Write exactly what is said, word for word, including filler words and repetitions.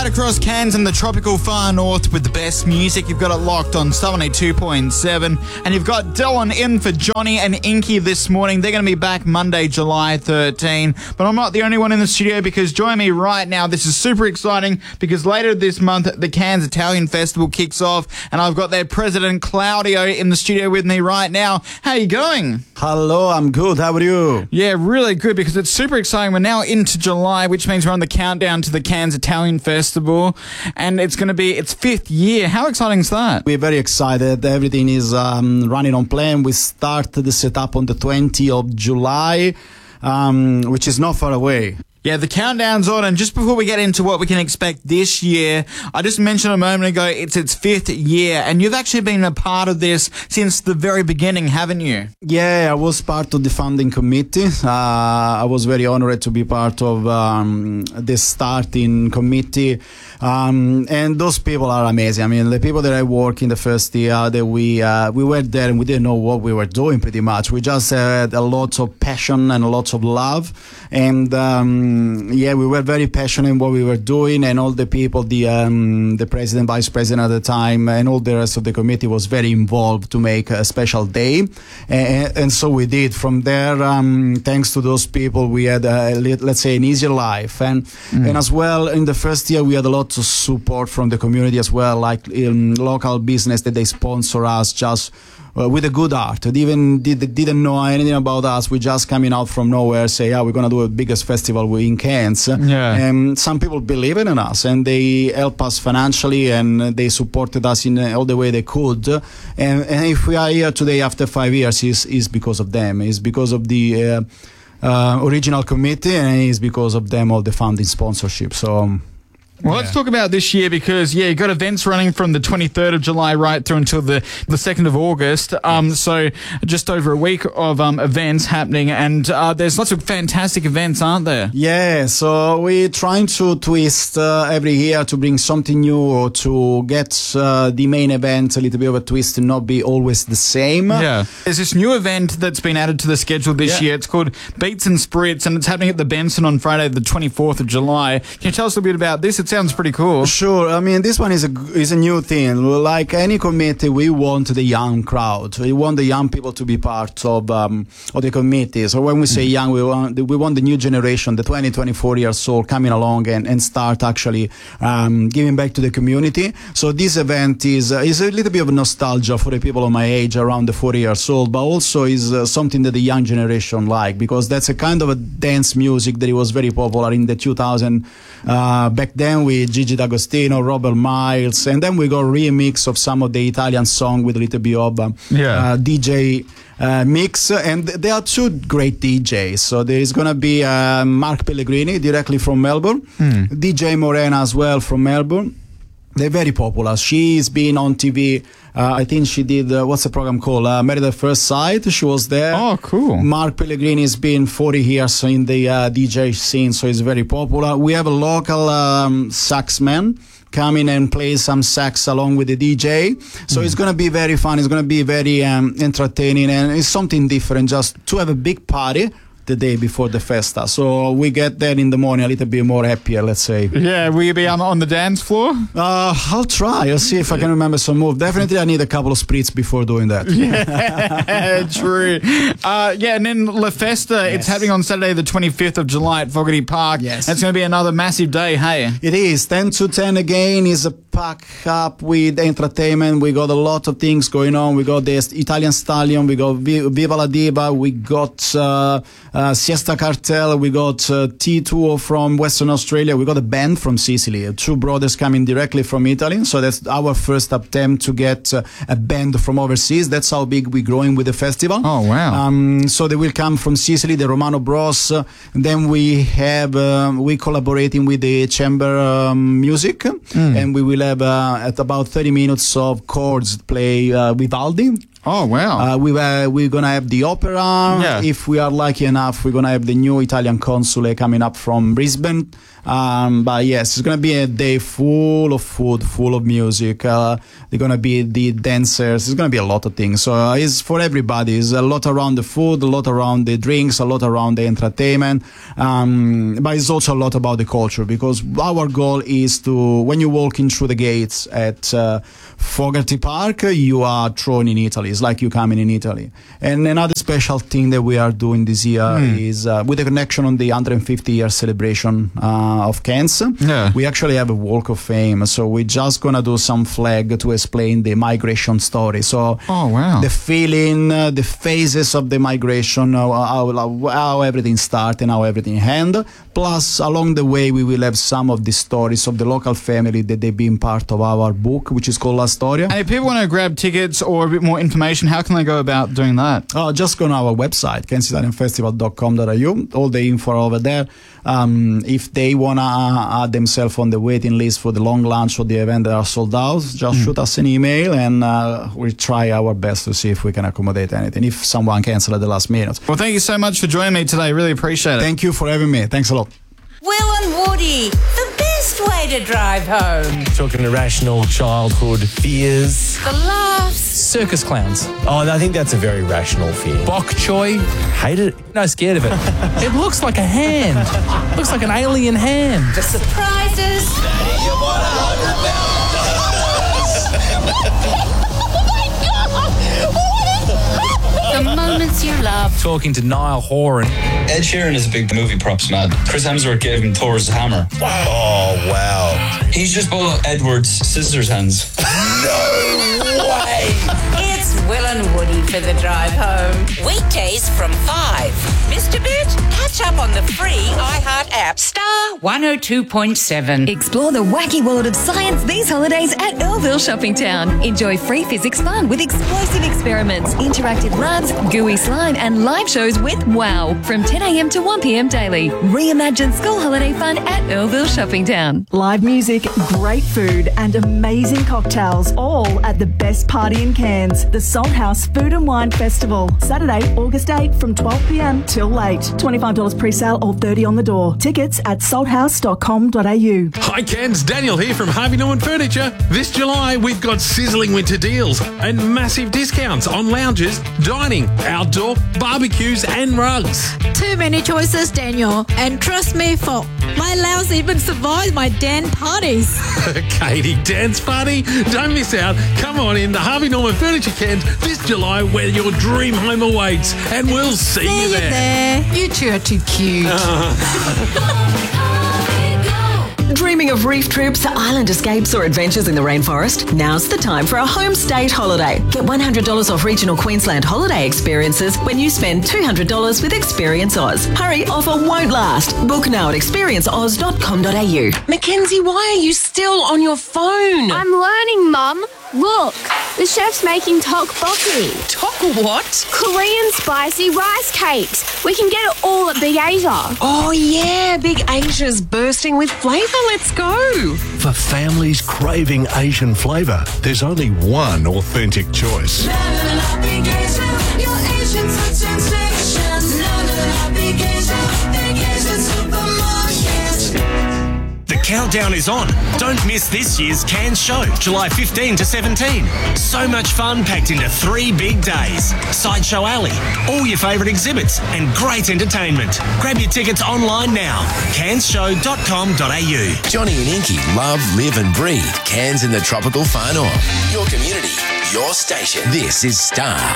right across Cairns and the tropical far north with the best music. You've got it locked on seventy-two point seven. And you've got Dylan in for Johnny and Inky this morning. They're going to be back Monday, July thirteenth. But I'm not the only one in the studio, because join me right now. This is super exciting because later this month, the Cairns Italian Festival kicks off. And I've got their president, Claudio, in the studio with me right now. How are you going? Hello, I'm good. How are you? Yeah, really good, because it's super exciting. We're now into July, which means we're on the countdown to the Cairns Italian Festival, and it's going to be its fifth year. How exciting is that? We're very excited. Everything is um, running on plan. We started the setup on the twentieth of July, um, which is not far away. Yeah, the countdown's on, and just before we get into what we can expect this year, I just mentioned a moment ago, it's its fifth year, and you've actually been a part of this since the very beginning, haven't you? Yeah, I was part of the founding committee. Uh, I was very honored to be part of um, this starting committee, um, and those people are amazing. I mean, the people that I work in the first year, that we uh, we were there and we didn't know what we were doing pretty much. We just had a lot of passion and a lot of love, and um, yeah, we were very passionate in what we were doing, and all the people, the um, the president, vice president at the time, and all the rest of the committee was very involved to make a special day, and, and so we did. From there, um, thanks to those people, we had, a, let's say, an easier life, and mm. and as well, in the first year, we had a lot of support from the community as well, like um, local business that they sponsor us just Uh, with a good heart. They even did, didn't know anything about us. We just coming out from nowhere, say, yeah, we're going to do a biggest festival in Cairns. Yeah. And some people believe in us, and they help us financially, and they supported us in all the way they could. And, and if we are here today after five years, is is because of them. It's because of the uh, uh, original committee, and it's because of them, all the funding sponsorship. So. Um, Well, yeah. Let's talk about this year, because, yeah, you've got events running from the twenty-third of July right through until the, the second of August. Um, so just over a week of um, events happening, and uh, there's lots of fantastic events, aren't there? Yeah, so we're trying to twist uh, every year to bring something new, or to get uh, the main event a little bit of a twist and not be always the same. Yeah. There's this new event that's been added to the schedule this yeah. year. It's called Beats and Spritz, and it's happening at the Benson on Friday, the twenty-fourth of July. Can you tell us a bit about this? It sounds pretty cool. Sure. I mean, this one is a is a new thing. Like any committee, we want the young crowd. We want the young people to be part of um, of the committee. So when we say young, we want we want the new generation, the twenty, twenty-four years old, coming along and, and start actually um, giving back to the community. So this event is uh, is a little bit of nostalgia for the people of my age, around the forty years old, but also is uh, something that the young generation like, because that's a kind of a dance music that it was very popular in the two thousand. Uh, back then with Gigi D'Agostino, Robert Miles, and then we got remix of some of the Italian song with a little bit of uh, yeah. uh, D J uh, mix, and there are two great D Js. So there is going to be uh, Mark Pellegrini directly from Melbourne, mm. D J Morena as well from Melbourne. They're very popular. She's been on T V. Uh, I think she did, uh, what's the program called? Uh, Married at First Sight. She was there. Oh, cool. Mark Pellegrini has been forty years in the uh, D J scene, so he's very popular. We have a local um, saxman come in and play some sax along with the D J. So mm. it's going to be very fun. It's going to be very um, entertaining, and it's something different, just to have a big party the day before the festa. So we get there in the morning a little bit more happier, let's say. Yeah, will you be um, on the dance floor? Uh, I'll try. I'll see if I can remember some move. Definitely I need a couple of spritz before doing that. Yeah, true. Uh, yeah, and then La Festa, yes. It's happening on Saturday the twenty-fifth of July at Fogarty Park. Yes. It's going to be another massive day, hey? It is. ten to ten again is a pack up with entertainment. We got a lot of things going on. We got the Italian Stallion. We got Viva la Diva. We got uh, uh, Siesta Cartel. We got uh, T two from Western Australia. We got a band from Sicily. Two brothers coming directly from Italy. So that's our first attempt to get uh, a band from overseas. That's how big we're growing with the festival. Oh, wow. Um, so they will come from Sicily, the Romano Bros. Uh, then we have, uh, we collaborating with the chamber um, music. Mm. And we will have uh, at about thirty minutes of chords play uh, Vivaldi. Oh, wow. Uh, we were, we're going to have the opera. Yeah. If we are lucky enough, we're going to have the new Italian consulate coming up from Brisbane. Um, but yes, it's going to be a day full of food, full of music. Uh, they're going to be the dancers. It's going to be a lot of things. So uh, it's for everybody. It's a lot around the food, a lot around the drinks, a lot around the entertainment. Um, but it's also a lot about the culture, because our goal is to, when you walk in through the gates at uh, Fogarty Park, you are thrown in Italy. It's like you coming in Italy. And another special thing that we are doing this year mm. is uh, with a connection on the one hundred fifty year celebration uh, of Cairns. Yeah. We actually have a walk of fame. So we're just going to do some flag to explain the migration story. So oh, wow. the feeling, uh, the phases of the migration, uh, how, how everything started and how everything ended. Plus, along the way, we will have some of the stories of the local family that they've been part of our book, which is called La Storia. And if people want to grab tickets or a bit more information, how can they go about doing that? Oh, just go on our website, cairns italian festival dot com dot a u. All the info are over there. Um, if they want to add themselves on the waiting list for the long lunch or the event that are sold out, just mm. shoot us an email and uh, we'll try our best to see if we can accommodate anything, if someone cancels at the last minute. Well, thank you so much for joining me today. Really appreciate it. Thank you for having me. Thanks a lot. Will and Woody, the best way to drive home. Talking irrational childhood fears. The laughs. Circus clowns. Oh, I think that's a very rational fear. Bok choy. Hate it. No, scared of it. It looks like a hand. Looks like an alien hand. The surprises. Daddy, you want a The moments you love. Talking to Niall Horan. Ed Sheeran is a big movie props man. Chris Hemsworth gave him Thor's hammer. Oh, wow. He's just bought Edward's scissors hands. No way. It's Will and Woody for the drive home. Weekdays from five. Missed a bit? Catch up on the free iHeart app. Star one oh two point seven. Explore the wacky world of science these holidays at Earlville Shopping Town. Enjoy free physics fun with explosive experiments, interactive labs, gooey slime and live shows with WOW from ten a m to one p m daily. Reimagine school holiday fun at Earlville Shopping Town. Live music, great food and amazing cocktails, all at the best party in Cairns, the Salt House Food and Wine Festival. Saturday, August eighth from twelve p m till late. twenty-five dollars pre-sale or thirty dollars on the door. Tickets at salt house dot com dot a u. Hi Cairns, Daniel here from Harvey Norman Furniture. This July we've got sizzling winter deals and massive discounts on lounges, dining, outdoor, barbecues and rugs. Too many choices, Daniel. And trust me, for my lounge even survived my dance parties. Katie, dance party? Don't miss out. Come on in to Harvey Norman Furniture Cairns this July where your dream home awaits, and we'll see, see you there. there. You two are too cute. Dreaming of reef trips, island escapes or adventures in the rainforest? Now's the time for a home state holiday. Get one hundred dollars off regional Queensland holiday experiences when you spend two hundred dollars with Experience Oz. Hurry, offer won't last. Book now at experience oz dot com dot a u. Mackenzie, why are you still on your phone? I'm learning, Mum. Look, the chef's making tteokbokki. Tok what? Korean spicy rice cakes. We can get it all at Big Asia. Oh, yeah, Big Asia's bursting with flavour. Let's go. For families craving Asian flavour, there's only one authentic choice. La, la, la, Big Asia, your Asian touch and selection. La, la, la, Big Asia, Big Asian supermarket. The countdown is on. Don't miss this year's Cairns show, July fifteenth to seventeenth. So much fun packed into three big days. Sideshow Alley, all your favourite exhibits, and great entertainment. Grab your tickets online now. cairns show dot com dot a u. Johnny and Inky love, live and breathe Cairns in the tropical far north. Your community, your station. This is Star